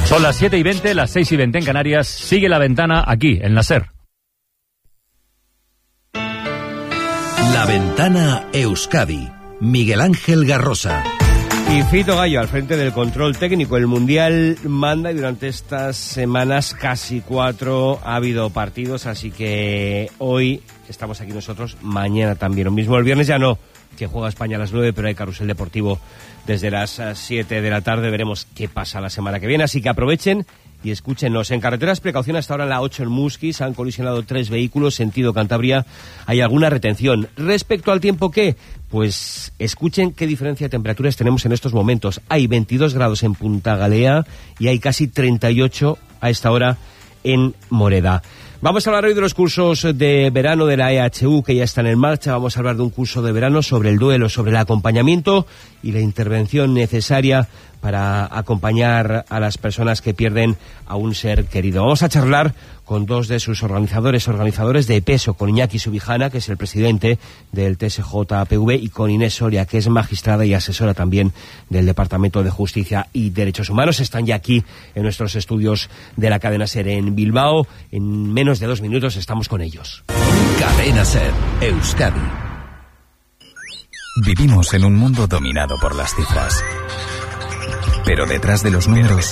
Son las 7:20, las 6:20 en Canarias. Sigue La Ventana aquí, en la SER. La Ventana Euskadi. Miguel Ángel Garrosa. Y Fito Gallo al frente del control técnico. El Mundial manda y durante estas semanas, casi 4, ha habido partidos, así que hoy estamos aquí nosotros, mañana también. Lo mismo el viernes ya no, que juega España a las 9, pero hay carrusel deportivo desde las 7 de la tarde. Veremos qué pasa la semana que viene, así que aprovechen y escúchenos. En carreteras, precaución hasta ahora en la 8 en Musquis, han colisionado 3 vehículos, sentido Cantabria, hay alguna retención. Respecto al tiempo, ¿qué? Pues escuchen qué diferencia de temperaturas tenemos en estos momentos. Hay 22 grados en Punta Galea y hay casi 38 a esta hora en Moreda. Vamos a hablar hoy de los cursos de verano de la EHU que ya están en marcha. Vamos a hablar de un curso de verano sobre el duelo, sobre el acompañamiento y la intervención necesaria para acompañar a las personas que pierden a un ser querido. Vamos a charlar con dos de sus organizadores de peso, con Iñaki Subijana, que es el presidente del TSJPV, y con Inés Soria, que es magistrada y asesora también del Departamento de Justicia y Derechos Humanos. Están ya aquí en nuestros estudios de la cadena SER en Bilbao. En menos de 2 minutos estamos con ellos. Cadena SER, Euskadi. Vivimos en un mundo dominado por las cifras. Pero detrás de los números,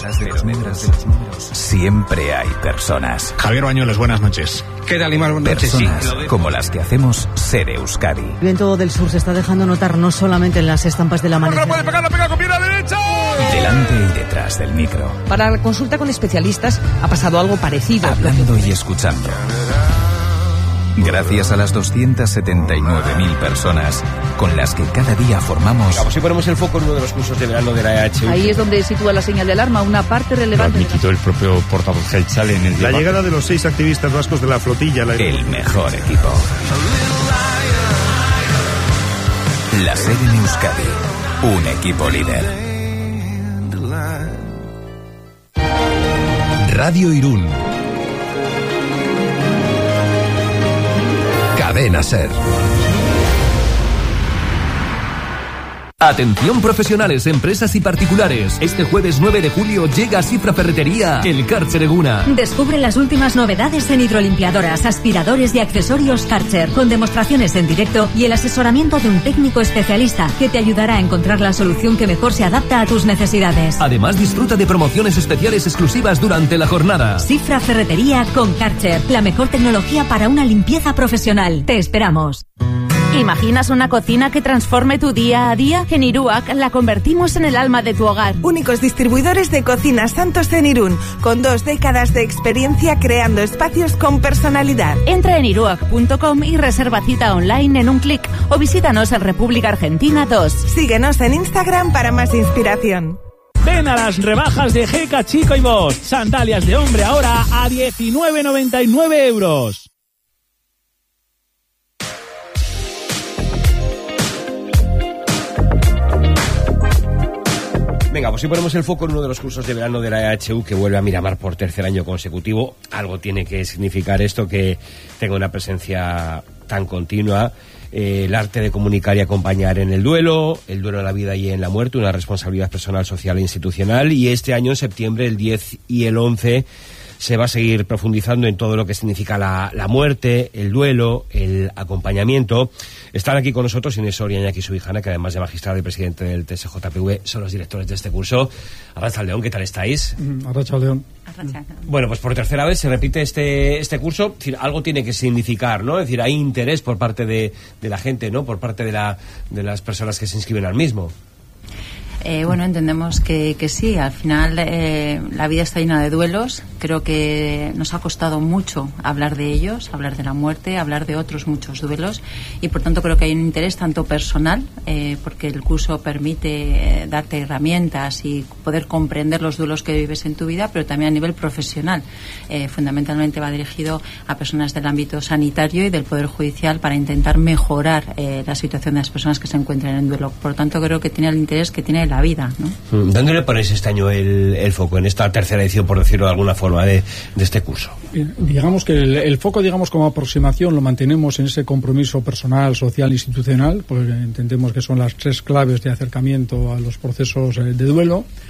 siempre hay personas. Javier Bañuelos, buenas noches. ¿Qué tal, Imar? Buenas noches. Personas como las que hacemos SER Euskadi. El viento del sur se está dejando notar no solamente en las estampas del amanecer. ¡Puede pegar, la pega con pierna derecha! Delante y detrás del micro. Para la consulta con especialistas ha pasado algo parecido. Hablando y escuchando. Gracias a las 279.000 personas con las que cada día formamos... Vamos, si ponemos el foco en uno de los cursos de verano de la EHU. Ahí es donde sitúa la señal de alarma, una parte relevante. Lo admitió el propio portavoz Gelchal en el debate. La llegada de los 6 activistas vascos de la flotilla... El mejor equipo. La SER en Euskadi. Un equipo líder. Radio Irún. Cadena SER. Atención profesionales, empresas y particulares. Este jueves 9 de julio llega a Cifra Ferretería el Karcher Eguna. Descubre las últimas novedades en hidrolimpiadoras, aspiradores y accesorios Karcher, con demostraciones en directo y el asesoramiento de un técnico especialista que te ayudará a encontrar la solución que mejor se adapta a tus necesidades. Además, disfruta de promociones especiales exclusivas durante la jornada. Cifra Ferretería con Karcher, la mejor tecnología para una limpieza profesional. Te esperamos. ¿Imaginas una cocina que transforme tu día a día? En Iruak la convertimos en el alma de tu hogar. Únicos distribuidores de cocinas Santos en Irún, con 2 décadas de experiencia creando espacios con personalidad. Entra en iruak.com y reserva cita online en un clic o visítanos en República Argentina 2. Síguenos en Instagram para más inspiración. Ven a las rebajas de Geka Chico y Boss. Sandalias de hombre ahora a 19,99 euros. Venga, pues si ponemos el foco en uno de los cursos de verano de la EHU que vuelve a Miramar por 3er año consecutivo, algo tiene que significar esto, que tenga una presencia tan continua. El arte de comunicar y acompañar en el duelo en la vida y en la muerte, una responsabilidad personal, social e institucional. Y este año, en septiembre, el 10 y el 11, se va a seguir profundizando en todo lo que significa la muerte, el duelo, el acompañamiento. Están aquí con nosotros Inés Soria y Iñaki Subijana, que además de magistrado y presidente del TSJPV, son los directores de este curso. Arratsaldeon, ¿qué tal estáis? Arratsaldeon. Bueno, pues por 3ª vez se repite este curso. Es decir, algo tiene que significar, ¿no? Es decir, hay interés por parte de la gente, ¿no? Por parte de las personas que se inscriben al mismo. Bueno, entendemos que sí. Al final la vida está llena de duelos. Creo que nos ha costado mucho hablar de ellos, hablar de la muerte, hablar de otros muchos duelos, y por tanto creo que hay un interés tanto personal, porque el curso permite darte herramientas y poder comprender los duelos que vives en tu vida, pero también a nivel profesional. Fundamentalmente va dirigido a personas del ámbito sanitario y del Poder Judicial para intentar mejorar la situación de las personas que se encuentran en duelo. Por tanto, creo que tiene el interés que tiene la vida, ¿no? ¿Dónde le ponéis este año el foco, en esta 3ª edición, por decirlo de alguna forma, de este curso? Digamos que el foco, digamos, como aproximación lo mantenemos en ese compromiso personal, social, institucional, porque entendemos que son las 3 claves de acercamiento a los procesos de duelo.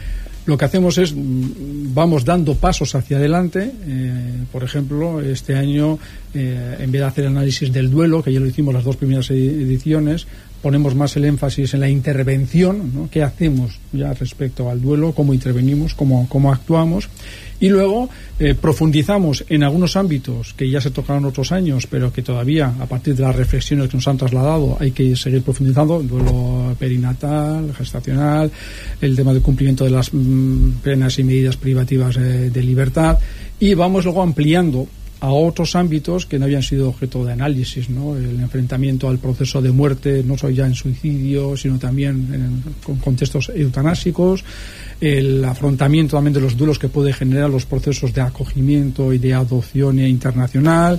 Lo que hacemos es, vamos dando pasos hacia adelante. Por ejemplo, este año, en vez de hacer análisis del duelo, que ya lo hicimos las 2 primeras ediciones, ponemos más el énfasis en la intervención, ¿no? ¿Qué hacemos ya respecto al duelo? ¿Cómo intervenimos? ¿Cómo actuamos? Y luego profundizamos en algunos ámbitos que ya se tocaron otros años, pero que todavía, a partir de las reflexiones que nos han trasladado, hay que seguir profundizando: el duelo perinatal, gestacional, el tema del cumplimiento de las penas y medidas privativas de libertad, y vamos luego ampliando a otros ámbitos que no habían sido objeto de análisis, ¿no? El enfrentamiento al proceso de muerte, no solo ya en suicidio, sino también con contextos eutanásicos, el afrontamiento también de los duelos que puede generar los procesos de acogimiento y de adopción internacional,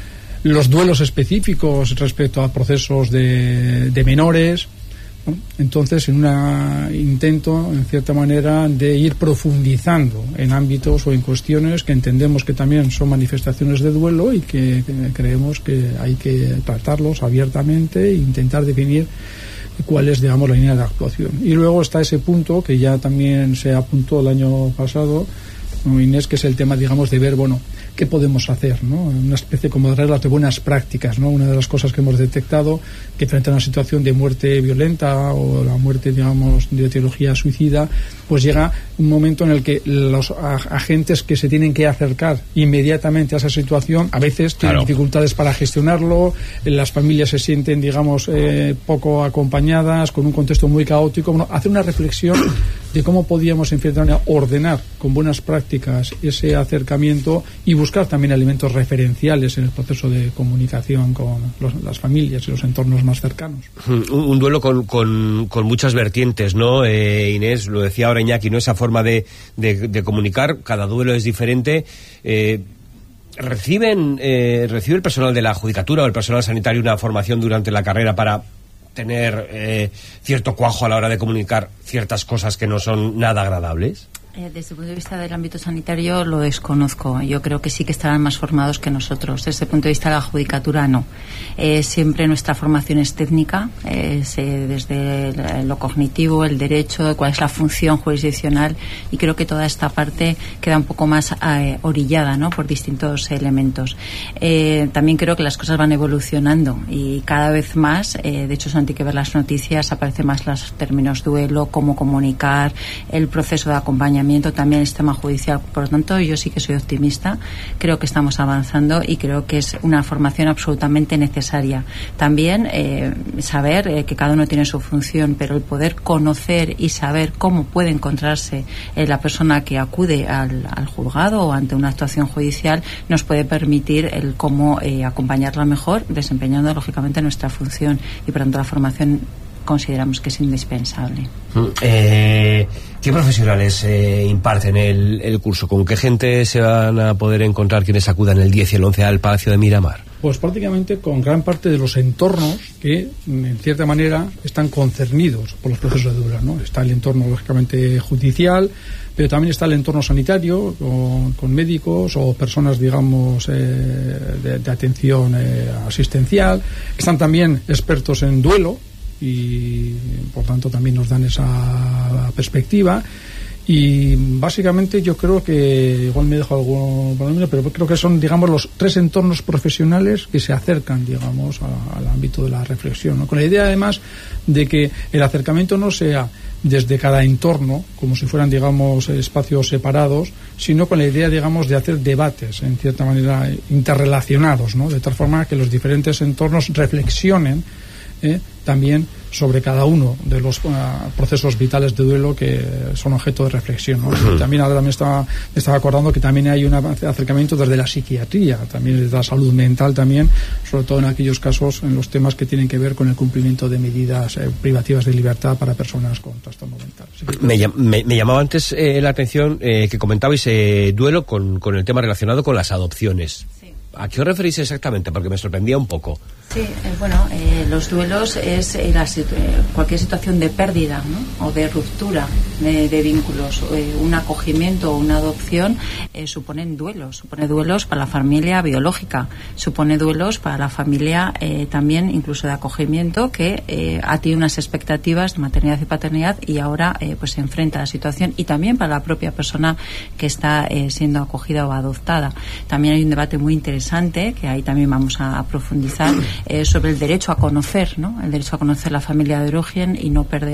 los duelos específicos respecto a procesos de menores, ¿no? Entonces, en un intento, en cierta manera, de ir profundizando en ámbitos o en cuestiones que entendemos que también son manifestaciones de duelo y que creemos que hay que tratarlos abiertamente e intentar definir cuál es, digamos, la línea de actuación. Y luego está ese punto que ya también se apuntó el año pasado, ¿no, Inés?, que es el tema, digamos, de ver, bueno, qué podemos hacer, ¿no? Una especie como de reglas de buenas prácticas, ¿no? Una de las cosas que hemos detectado, que frente a una situación de muerte violenta o la muerte, digamos, de etiología suicida, pues llega un momento en el que los agentes que se tienen que acercar inmediatamente a esa situación a veces tienen dificultades para gestionarlo, las familias se sienten, digamos, poco acompañadas, con un contexto muy caótico. Bueno, hacer una reflexión de cómo podíamos, en cierta manera, ordenar con buenas prácticas ese acercamiento y buscar también elementos referenciales en el proceso de comunicación con las familias y los entornos más cercanos. Un duelo con muchas vertientes, ¿no? Inés, lo decía ahora Iñaki, ¿no? Esa forma de comunicar, cada duelo es diferente. ¿Recibe el personal de la judicatura o el personal sanitario una formación durante la carrera para tener cierto cuajo a la hora de comunicar ciertas cosas que no son nada agradables? Desde el punto de vista del ámbito sanitario lo desconozco. Yo creo que sí que estarán más formados que nosotros. Desde el punto de vista de la judicatura, no. Siempre nuestra formación es técnica, desde lo cognitivo, el derecho, cuál es la función jurisdiccional, y creo que toda esta parte queda un poco más orillada, ¿no?, por distintos elementos. También creo que las cosas van evolucionando y cada vez más, de hecho, solamente hay que ver las noticias, aparecen más los términos duelo, cómo comunicar, el proceso de acompañamiento, también el sistema judicial. Por lo tanto, yo sí que soy optimista, creo que estamos avanzando y creo que es una formación absolutamente necesaria. También saber que cada uno tiene su función, pero el poder conocer y saber cómo puede encontrarse la persona que acude al juzgado o ante una actuación judicial nos puede permitir el cómo acompañarla mejor, desempeñando lógicamente nuestra función, y por tanto la formación consideramos que es indispensable. ¿Qué profesionales imparten el curso? ¿Con qué gente se van a poder encontrar quienes acudan el 10 y el 11 al Palacio de Miramar? Pues prácticamente con gran parte de los entornos que, en cierta manera, están concernidos por los procesos de duelo, ¿no? Está el entorno, lógicamente, judicial, pero también está el entorno sanitario, con médicos o personas, digamos, de atención asistencial. Están también expertos en duelo, y por tanto también nos dan esa perspectiva, y básicamente yo creo que, igual me dejo algo por el medio, pero creo que son, digamos, los 3 entornos profesionales que se acercan, digamos, al ámbito de la reflexión, ¿no? Con la idea, además, de que el acercamiento no sea desde cada entorno, como si fueran, digamos, espacios separados, sino con la idea, digamos, de hacer debates, en cierta manera, interrelacionados, ¿no? De tal forma que los diferentes entornos reflexionen también sobre cada uno de los procesos vitales de duelo que son objeto de reflexión, ¿no? También ahora me estaba acordando que también hay un acercamiento desde la psiquiatría, también desde la salud mental también, sobre todo en aquellos casos, en los temas que tienen que ver con el cumplimiento de medidas privativas de libertad para personas con trastorno mental. Me llamaba antes la atención que comentabais duelo con el tema relacionado con las adopciones. Sí. ¿A qué os referís exactamente? Porque me sorprendía un poco. Sí, los duelos es cualquier situación de pérdida, ¿no? O de ruptura de vínculos, un acogimiento o una adopción supone duelos para la familia biológica, supone duelos para la familia también incluso de acogimiento que ha tenido unas expectativas de maternidad y paternidad y ahora pues se enfrenta a la situación, y también para la propia persona que está siendo acogida o adoptada. También hay un debate muy interesante que ahí también vamos a profundizar sobre el derecho a conocer, ¿no? El derecho a conocer la familia de origen y no perder